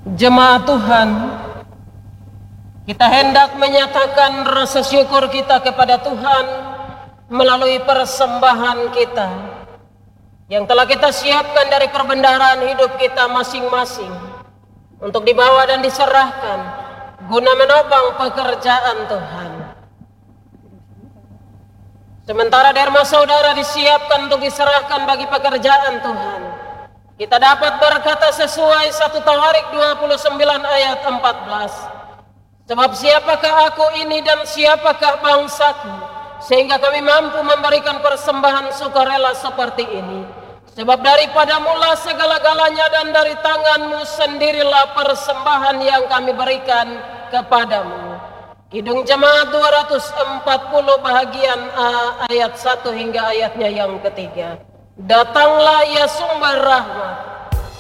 Jemaat Tuhan, kita hendak menyatakan rasa syukur kita kepada Tuhan melalui persembahan kita yang telah kita siapkan dari perbendaharaan hidup kita masing-masing untuk dibawa dan diserahkan guna menopang pekerjaan Tuhan. Sementara derma saudara disiapkan untuk diserahkan bagi pekerjaan Tuhan, kita dapat berkata sesuai 1 Tawarik 29 ayat 14. Sebab siapakah aku ini dan siapakah bangsaku, sehingga kami mampu memberikan persembahan sukarela seperti ini. Sebab daripada mula segala-galanya dan dari tanganmu sendirilah persembahan yang kami berikan kepadamu. Kidung Jemaat 240 bahagian A ayat 1 hingga ayatnya yang ketiga. Datanglah ya sumber rahmat,